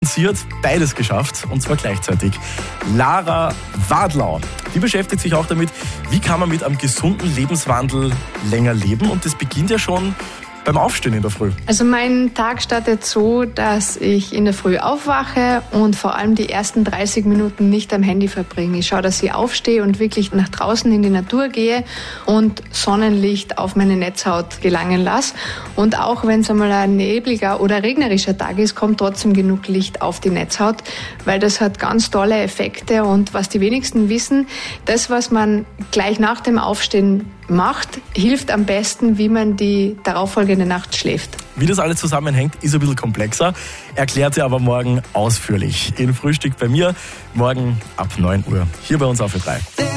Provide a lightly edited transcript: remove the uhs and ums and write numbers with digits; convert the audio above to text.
Sie hat beides geschafft und zwar gleichzeitig. Lara Wadlau, die beschäftigt sich auch damit, wie kann man mit einem gesunden Lebenswandel länger leben, und das beginnt ja schon beim Aufstehen in der Früh. Also mein Tag startet so, dass ich in der Früh aufwache und vor allem die ersten 30 Minuten nicht am Handy verbringe. Ich schaue, dass ich aufstehe und wirklich nach draußen in die Natur gehe und Sonnenlicht auf meine Netzhaut gelangen lasse. Und auch wenn es einmal ein nebliger oder regnerischer Tag ist, kommt trotzdem genug Licht auf die Netzhaut, weil das hat ganz tolle Effekte. Und was die wenigsten wissen, das, was man gleich nach dem Aufstehen macht, hilft am besten, wie man die darauffolgende Nacht schläft. Wie das alles zusammenhängt, ist ein bisschen komplexer, erklärt sie aber morgen ausführlich. In Frühstück bei mir, morgen ab 9 Uhr, hier bei uns auf Ö3.